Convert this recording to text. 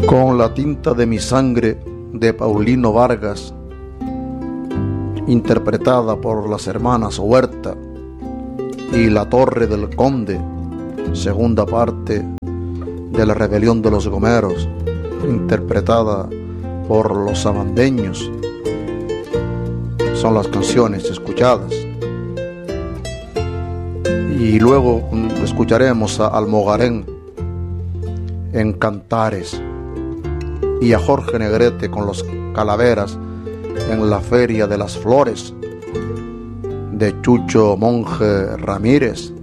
Con la tinta de mi sangre de Paulino Vargas, interpretada por las hermanas Huerta, y La Torre del Conde, segunda parte de La Rebelión de los Gomeros, interpretada por los sabandeños. Son las canciones escuchadas. Y luego escucharemos a Almogarén en Cantares y a Jorge Negrete con los Calaveras en La Feria de las Flores, de Chucho Monje Ramírez.